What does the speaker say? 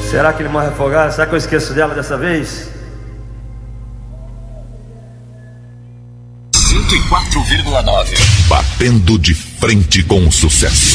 Será que ele morre afogado? Será que eu esqueço dela dessa vez? 104,9. Batendo de frente com o sucesso.